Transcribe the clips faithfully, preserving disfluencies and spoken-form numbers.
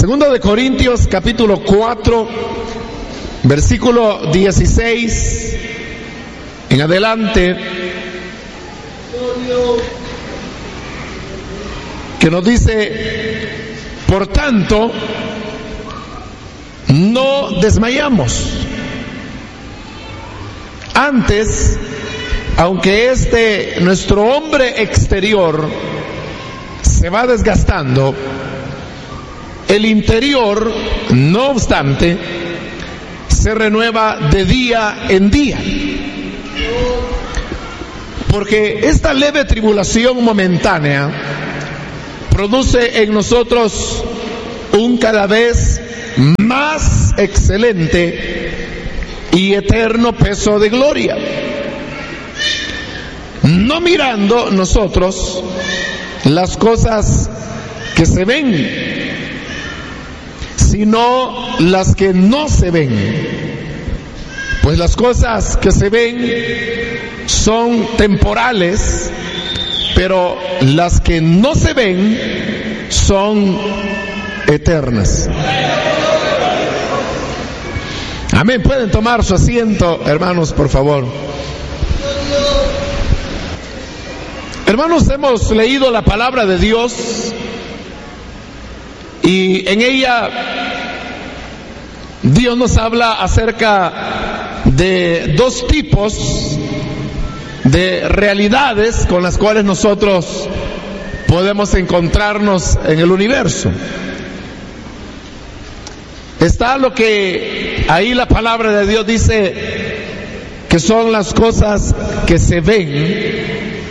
Segundo de Corintios, capítulo cuatro, versículo dieciséis en adelante, que nos dice: por tanto, no desmayamos. Antes, aunque este nuestro hombre exterior se va desgastando, el interior, no obstante, se renueva de día en día. Porque esta leve tribulación momentánea produce en nosotros un cada vez más excelente y eterno peso de gloria, no mirando nosotros las cosas que se ven, sino las que no se ven. Pues las cosas que se ven son temporales, pero las que no se ven son eternas. Amén. Pueden tomar su asiento, hermanos, por favor. Hermanos, hemos leído la palabra de Dios y en ella Dios nos habla acerca de dos tipos de realidades con las cuales nosotros podemos encontrarnos en el universo. Está lo que ahí la palabra de Dios dice que son las cosas que se ven,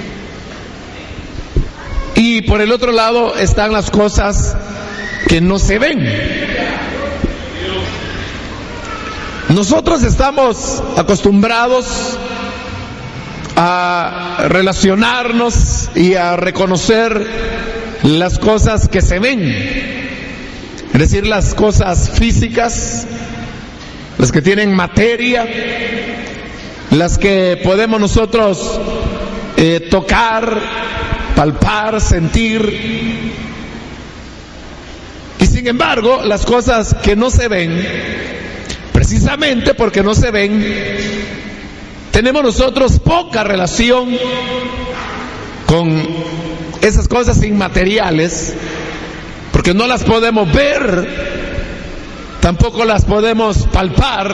y por el otro lado están las cosas que no se ven. Nosotros estamos acostumbrados a relacionarnos y a reconocer las cosas que se ven, es decir, las cosas físicas, las que tienen materia, las que podemos nosotros eh, tocar, palpar, sentir. Y sin embargo, las cosas que no se ven, precisamente porque no se ven, tenemos nosotros poca relación con esas cosas inmateriales, porque no las podemos ver, tampoco las podemos palpar.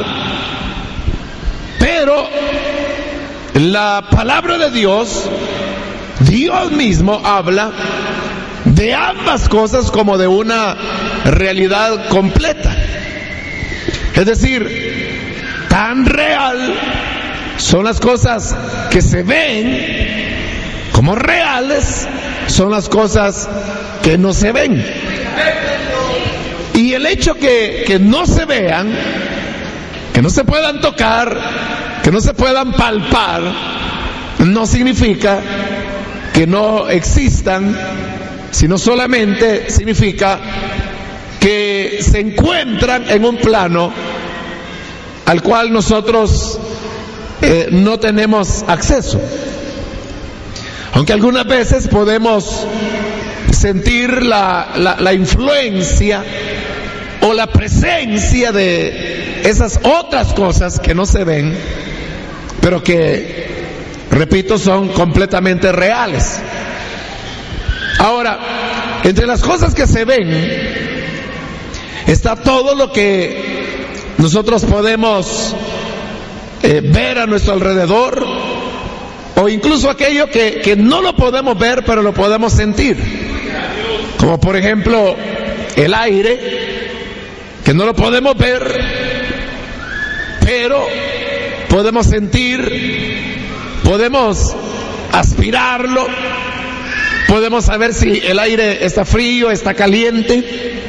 Pero la palabra de Dios, Dios mismo habla de ambas cosas como de una realidad completa. Es decir, tan real son las cosas que se ven como reales son las cosas que no se ven. Y el hecho que, que no se vean, que no se puedan tocar, que no se puedan palpar, no significa que no existan, sino solamente significa que se encuentran en un plano al cual nosotros eh, no tenemos acceso. Aunque algunas veces podemos sentir la, la, la influencia o la presencia de esas otras cosas que no se ven, pero que, repito, son completamente reales. Ahora, entre las cosas que se ven está todo lo que nosotros podemos eh, ver a nuestro alrededor, o incluso aquello que, que no lo podemos ver pero lo podemos sentir, como por ejemplo el aire, que no lo podemos ver pero podemos sentir, podemos aspirarlo, podemos saber si el aire está frío, está caliente.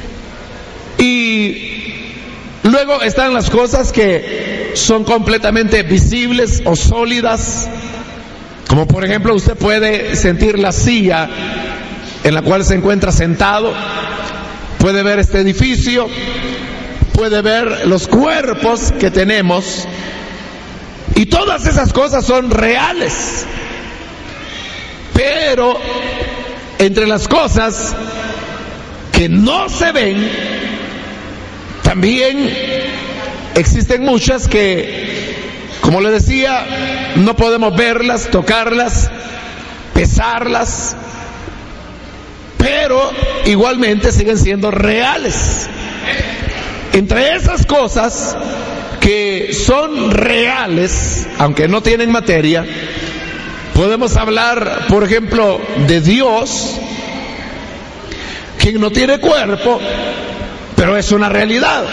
Y luego están las cosas que son completamente visibles o sólidas, como por ejemplo usted puede sentir la silla en la cual se encuentra sentado, puede ver este edificio, puede ver los cuerpos que tenemos, y todas esas cosas son reales. Pero entre las cosas que que no se ven, también existen muchas que, como le decía, no podemos verlas, tocarlas, pesarlas, pero igualmente siguen siendo reales. Entre esas cosas que son reales, aunque no tienen materia, podemos hablar, por ejemplo, de Dios, quien no tiene cuerpo, pero es una realidad.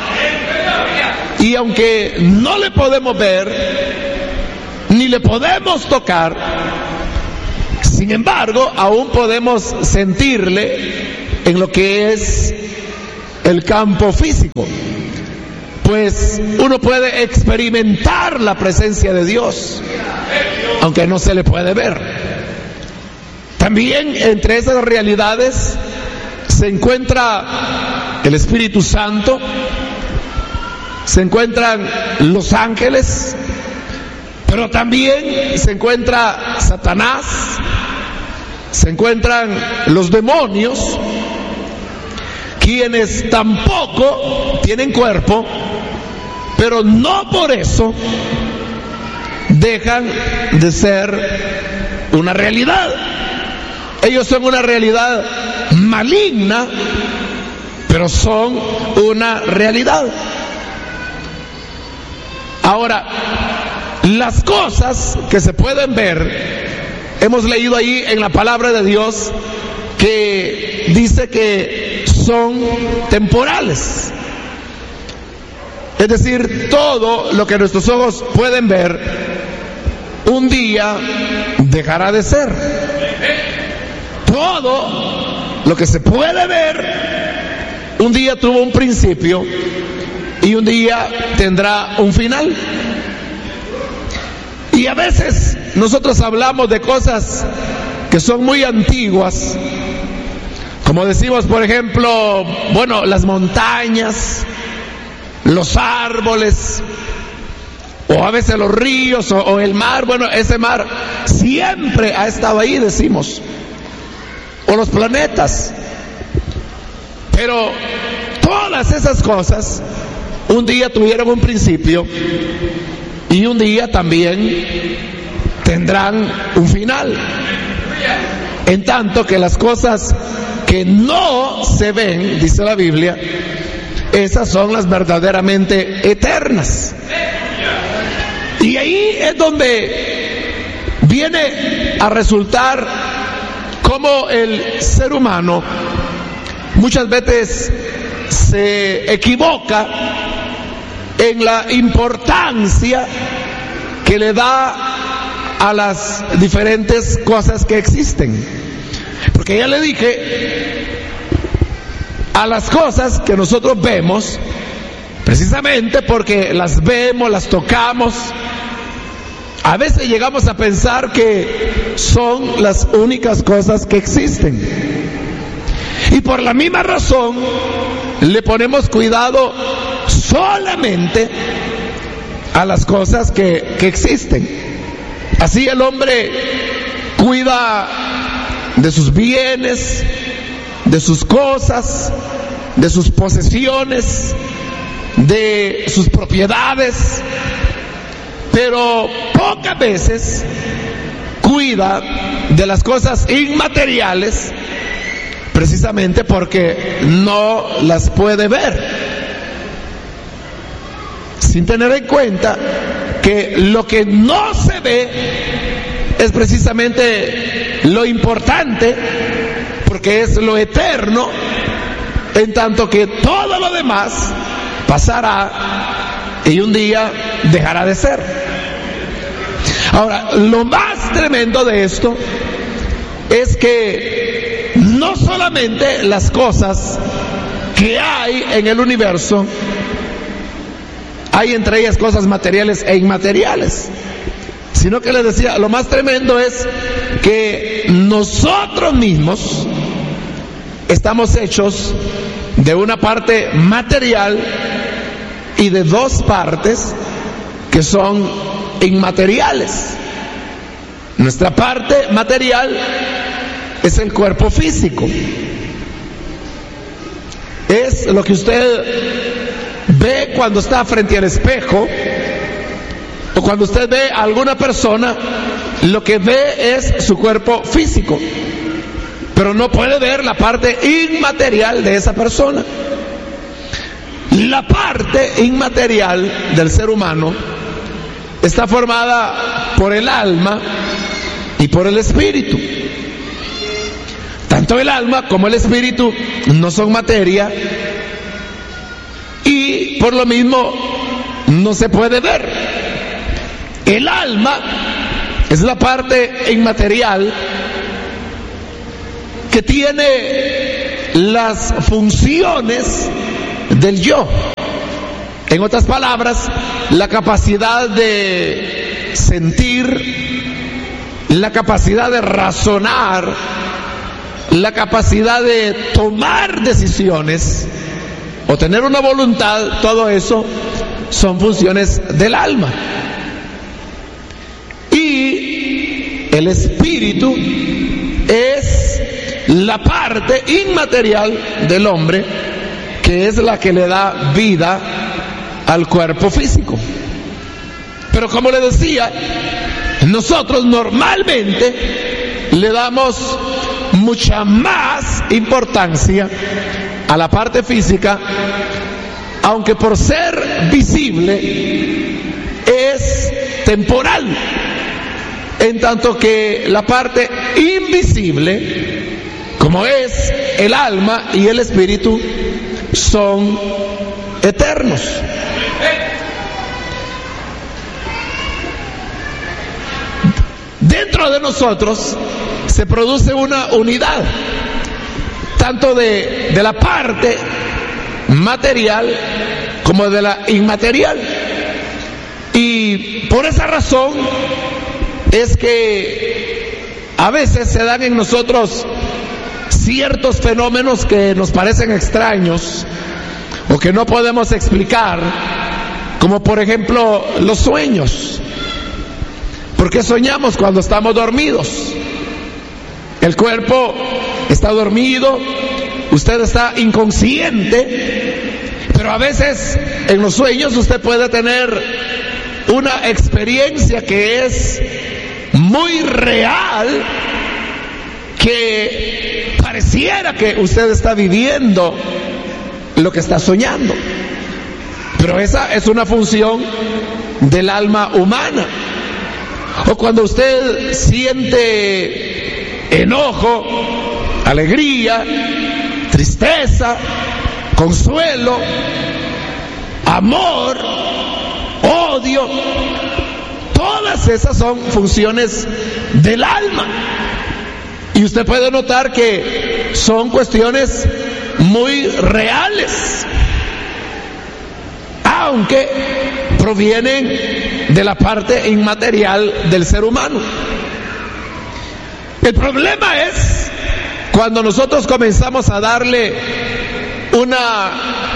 Y aunque no le podemos ver, ni le podemos tocar, sin embargo, aún podemos sentirle en lo que es el campo físico. Pues uno puede experimentar la presencia de Dios, aunque no se le puede ver. También entre esas realidades se encuentra el Espíritu Santo, se encuentran los ángeles, pero también se encuentra Satanás, se encuentran los demonios, quienes tampoco tienen cuerpo, pero no por eso dejan de ser una realidad. Ellos son una realidad maligna, pero son una realidad. Ahora, las cosas que se pueden ver, hemos leído ahí en la palabra de Dios que dice que son temporales. Es decir, todo lo que nuestros ojos pueden ver, un día dejará de ser. Todo lo que se puede ver, un día tuvo un principio y un día tendrá un final. Y a veces nosotros hablamos de cosas que son muy antiguas, como decimos, por ejemplo, bueno, las montañas, los árboles, o a veces los ríos, o, o el mar. Bueno, ese mar siempre ha estado ahí, decimos, o los planetas. Pero todas esas cosas un día tuvieron un principio y un día también tendrán un final. En tanto que las cosas que no se ven, dice la Biblia, esas son las verdaderamente eternas. Y ahí es donde viene a resultar cómo el ser humano muchas veces se equivoca en la importancia que le da a las diferentes cosas que existen. Porque ya le dije, a las cosas que nosotros vemos, precisamente porque las vemos, las tocamos, a veces llegamos a pensar que son las únicas cosas que existen. Y por la misma razón le ponemos cuidado solamente a las cosas que, que existen. Así el hombre cuida de sus bienes, de sus cosas, de sus posesiones, de sus propiedades, pero pocas veces cuida de las cosas inmateriales, precisamente porque no las puede ver, sin tener en cuenta que lo que no se ve es precisamente lo importante, porque es lo eterno, en tanto que todo lo demás pasará y un día dejará de ser. Ahora, lo más tremendo de esto es que no solamente las cosas que hay en el universo, hay entre ellas cosas materiales e inmateriales, sino que les decía, lo más tremendo es que nosotros mismos estamos hechos de una parte material y de dos partes que son inmateriales. Nuestra parte material es el cuerpo físico, es lo que usted ve cuando está frente al espejo, o cuando usted ve a alguna persona, lo que ve es su cuerpo físico, pero no puede ver la parte inmaterial de esa persona. La parte inmaterial del ser humano está formada por el alma y por el espíritu. Tanto el alma como el espíritu no son materia y por lo mismo no se puede ver. El alma es la parte inmaterial que tiene las funciones del yo. En otras palabras, la capacidad de sentir, la capacidad de razonar, la capacidad de tomar decisiones o tener una voluntad, todo eso son funciones del alma. Y el espíritu es la parte inmaterial del hombre, que es la que le da vida al cuerpo físico. Pero como le decía, nosotros normalmente le damos mucha más importancia a la parte física, aunque por ser visible es temporal, en tanto que la parte invisible, como es el alma y el espíritu, son eternos. Dentro de nosotros se produce una unidad, tanto de, de la parte material como de la inmaterial. Y por esa razón es que a veces se dan en nosotros ciertos fenómenos que nos parecen extraños o que no podemos explicar, como por ejemplo los sueños. ¿Por qué soñamos cuando estamos dormidos? El cuerpo está dormido, usted está inconsciente, pero a veces en los sueños usted puede tener una experiencia que es muy real, que pareciera que usted está viviendo lo que está soñando. Pero esa es una función del alma humana. O cuando usted siente enojo, alegría, tristeza, consuelo, amor, odio, todas esas son funciones del alma. Y usted puede notar que son cuestiones muy reales, aunque provienen de la parte inmaterial del ser humano. El problema es cuando nosotros comenzamos a darle una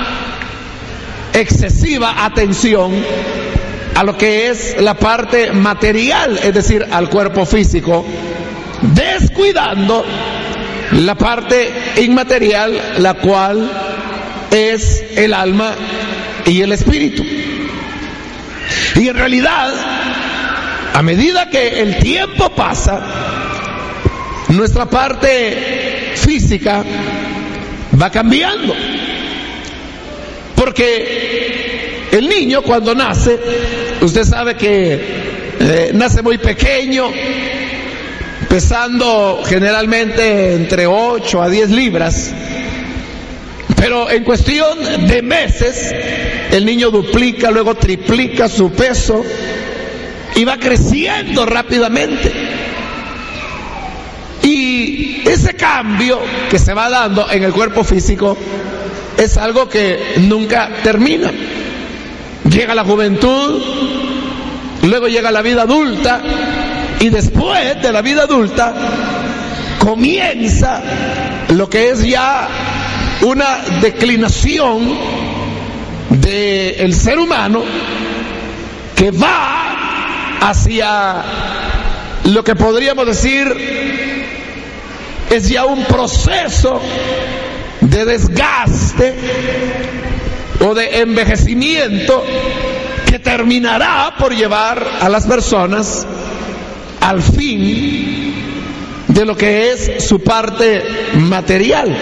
excesiva atención a lo que es la parte material, es decir, al cuerpo físico, descuidando la parte inmaterial, la cual es el alma y el espíritu. Y en realidad, a medida que el tiempo pasa, nuestra parte física va cambiando. Porque el niño cuando nace, usted sabe que eh, nace muy pequeño, pesando generalmente entre ocho a diez libras, pero en cuestión de meses el niño duplica, luego triplica su peso y va creciendo rápidamente. Y ese cambio que se va dando en el cuerpo físico es algo que nunca termina. Llega la juventud, luego llega la vida adulta, y después de la vida adulta comienza lo que es ya una declinación del ser humano que va hacia lo que podríamos decir es ya un proceso de desgaste o de envejecimiento que terminará por llevar a las personas al fin de lo que es su parte material.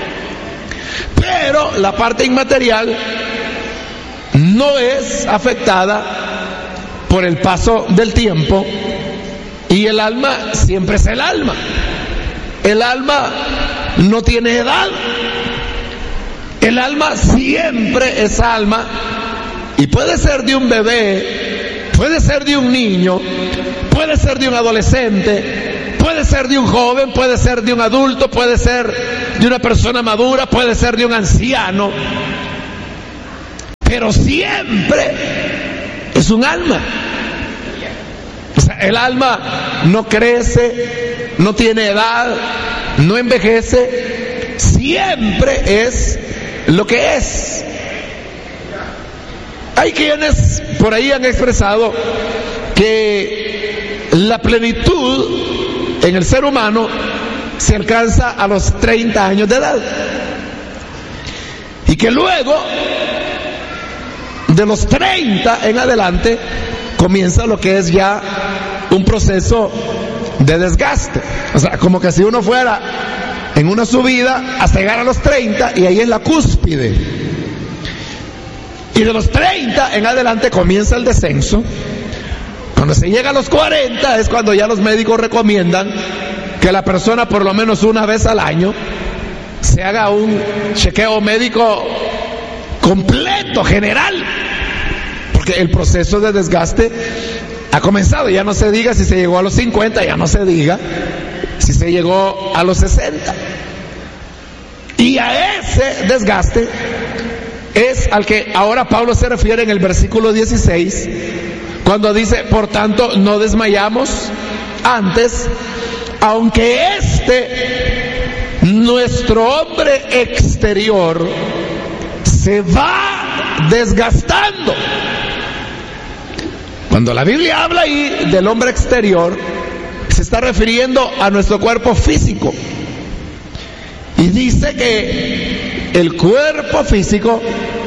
Pero la parte inmaterial no es afectada por el paso del tiempo, y el alma siempre es el alma. El alma no tiene edad. El alma siempre es alma, y puede ser de un bebé, puede ser de un niño, puede ser de un adolescente, puede ser de un joven, puede ser de un adulto, puede ser de una persona madura, puede ser de un anciano, pero siempre es un alma. O sea, el alma no crece, no tiene edad, no envejece, siempre es lo que es. Hay quienes por ahí han expresado que la plenitud en el ser humano se alcanza a los treinta años de edad, y que luego de los treinta en adelante comienza lo que es ya un proceso de desgaste. O sea, como que si uno fuera en una subida hasta llegar a los treinta, y ahí es la cúspide, y de los treinta en adelante comienza el descenso. Cuando se llega a los cuarenta es cuando ya los médicos recomiendan que la persona por lo menos una vez al año se haga un chequeo médico completo, general, porque el proceso de desgaste ha comenzado. Ya no se diga si se llegó a los cincuenta, ya no se diga si se llegó a los sesenta. Y a ese desgaste es al que ahora Pablo se refiere en el versículo dieciséis, cuando dice: por tanto no desmayamos, antes, aunque este nuestro hombre exterior se va desgastando. Cuando la Biblia habla ahí del hombre exterior, se está refiriendo a nuestro cuerpo físico, y dice que el cuerpo físico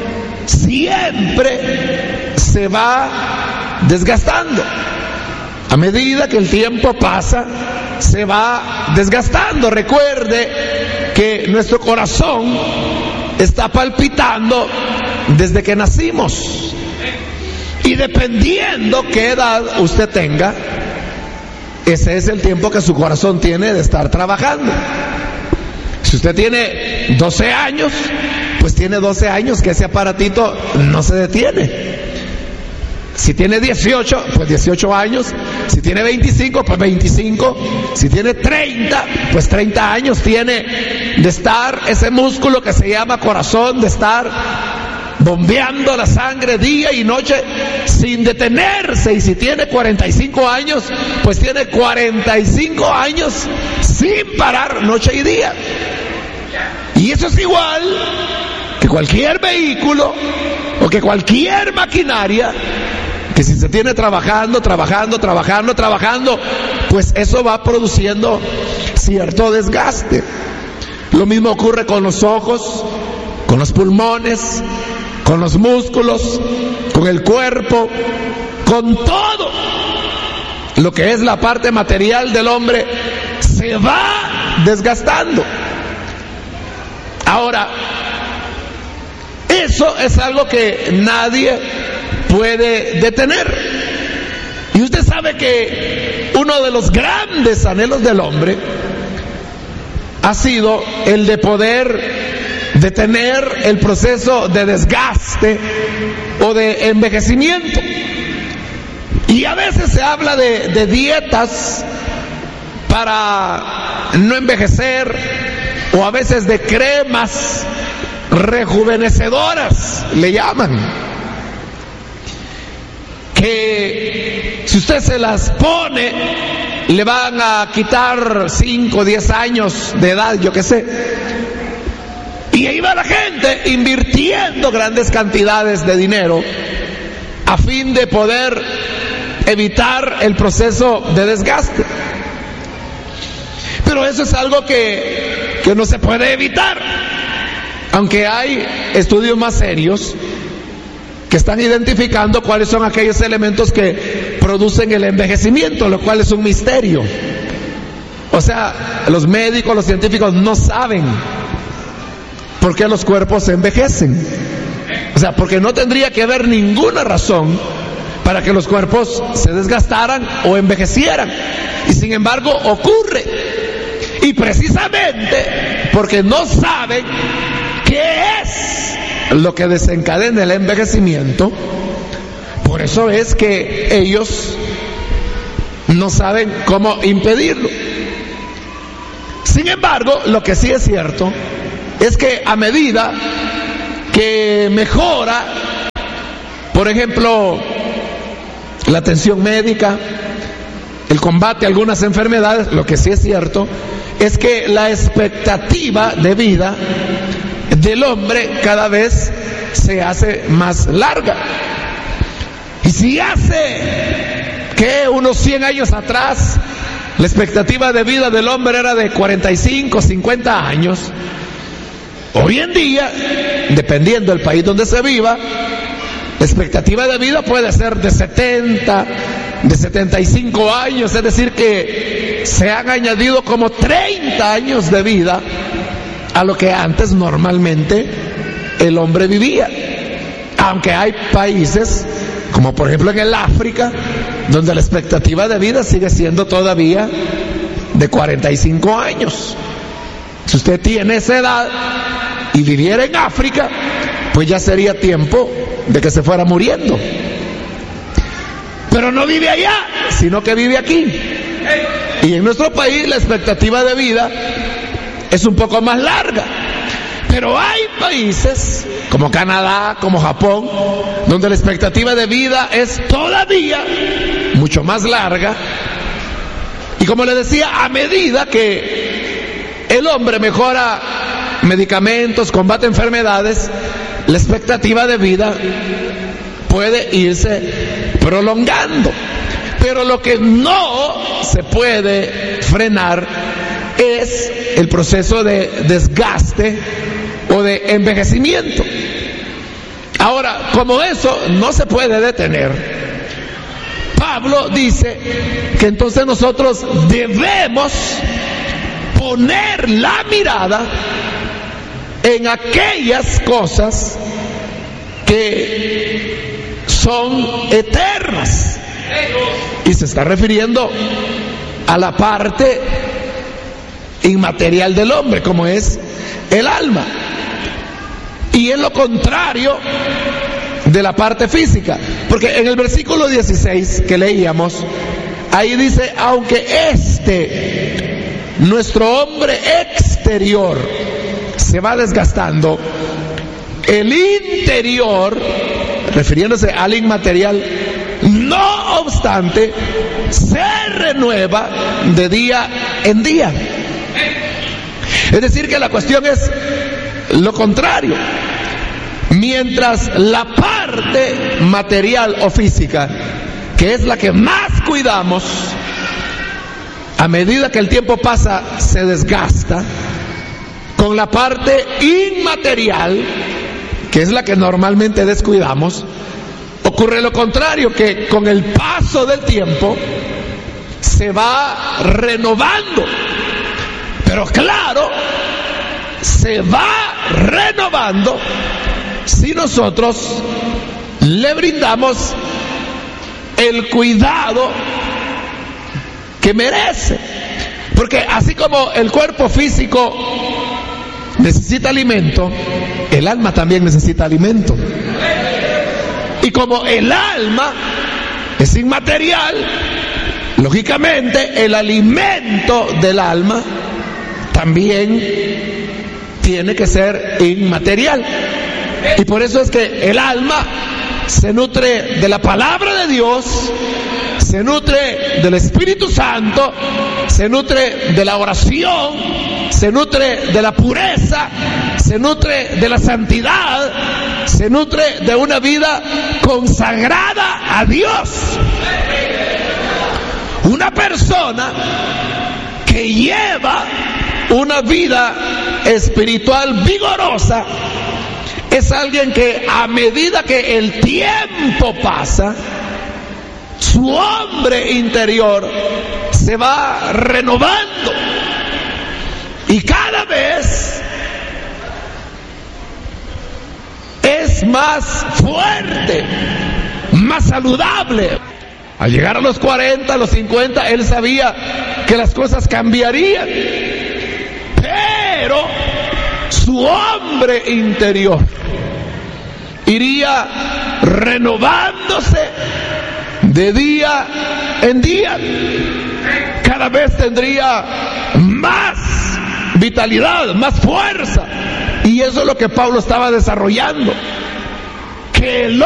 siempre se va desgastando. A medida que el tiempo pasa, se va desgastando. Recuerde que nuestro corazón está palpitando desde que nacimos, y dependiendo qué edad usted tenga, ese es el tiempo que su corazón tiene de estar trabajando. Si usted tiene doce años, pues tiene doce años que ese aparatito no se detiene. Si tiene dieciocho, pues dieciocho años. Si tiene veinticinco, pues veinticinco. Si tiene treinta, pues treinta años tiene de estar ese músculo que se llama corazón, de estar bombeando la sangre día y noche sin detenerse. Y si tiene cuarenta y cinco años, pues tiene cuarenta y cinco años sin parar noche y día. Y eso es igual que cualquier vehículo o que cualquier maquinaria, que si se tiene trabajando, trabajando, trabajando, trabajando, pues eso va produciendo cierto desgaste. Lo mismo ocurre con los ojos, con los pulmones, con los músculos, con el cuerpo, con todo lo que es la parte material del hombre, se va desgastando. Ahora, eso es algo que nadie puede detener. Y usted sabe que uno de los grandes anhelos del hombre ha sido el de poder detener el proceso de desgaste o de envejecimiento. Y a veces se habla de, de dietas para no envejecer, o a veces de cremas rejuvenecedoras, le llaman, que si usted se las pone le van a quitar cinco o diez años de edad, yo qué sé. Y ahí va la gente invirtiendo grandes cantidades de dinero a fin de poder evitar el proceso de desgaste. Pero eso es algo que, que no se puede evitar. Aunque hay estudios más serios que están identificando cuáles son aquellos elementos que producen el envejecimiento, lo cual es un misterio. O sea, los médicos, los científicos no saben por qué los cuerpos se envejecen. O sea, porque no tendría que haber ninguna razón para que los cuerpos se desgastaran o envejecieran. Y sin embargo ocurre. Y precisamente porque no saben qué es lo que desencadena el envejecimiento, por eso es que ellos no saben cómo impedirlo. Sin embargo, lo que sí es cierto es que a medida que mejora, por ejemplo, la atención médica, el combate a algunas enfermedades, lo que sí es cierto es que la expectativa de vida del hombre cada vez se hace más larga. Y si hace que unos cien años atrás la expectativa de vida del hombre era de cuarenta y cinco, cincuenta años, hoy en día, dependiendo del país donde se viva, la expectativa de vida puede ser de setenta, de setenta y cinco años, es decir que se han añadido como treinta años de vida a lo que antes normalmente el hombre vivía. Aunque hay países, como por ejemplo en el África, donde la expectativa de vida sigue siendo todavía de cuarenta y cinco años. Si usted tiene esa edad y viviera en África, pues ya sería tiempo de que se fuera muriendo. Pero no vive allá, sino que vive aquí. Y en nuestro país la expectativa de vida es un poco más larga. Pero hay países como Canadá, como Japón, donde la expectativa de vida es todavía mucho más larga. Y como le decía, a medida que el hombre mejora medicamentos, combate enfermedades, la expectativa de vida puede irse prolongando. Pero lo que no se puede frenar es el proceso de desgaste o de envejecimiento. Ahora, como eso no se puede detener, Pablo dice que entonces nosotros debemos poner la mirada en aquellas cosas que son eternas. Y se está refiriendo a la parte inmaterial del hombre, como es el alma. Y es lo contrario de la parte física. Porque en el versículo dieciséis que leíamos, ahí dice, aunque este, nuestro hombre exterior, se va desgastando, el interior, refiriéndose al inmaterial, no obstante, se renueva de día en día. Es decir, que la cuestión es lo contrario. Mientras la parte material o física, que es la que más cuidamos, a medida que el tiempo pasa, se desgasta, con la parte inmaterial, que es la que normalmente descuidamos, ocurre lo contrario, que con el paso del tiempo se va renovando. Pero claro, se va renovando si nosotros le brindamos el cuidado que merece. Porque así como el cuerpo físico necesita alimento, el alma también necesita alimento. Y como el alma es inmaterial, lógicamente el alimento del alma también tiene que ser inmaterial. Y por eso es que el alma se nutre de la palabra de Dios, se nutre del Espíritu Santo, se nutre de la oración, se nutre de la pureza, se nutre de la santidad, se nutre de una vida consagrada a Dios. Una persona que lleva una vida espiritual vigorosa es alguien que a medida que el tiempo pasa, su hombre interior se va renovando y cada vez es más fuerte, más saludable. Al llegar a los cuarenta, a los cincuenta, él sabía que las cosas cambiarían, pero su hombre interior iría renovándose de día en día. Cada vez tendría más vitalidad, más fuerza, y eso es lo que Pablo estaba desarrollando, que el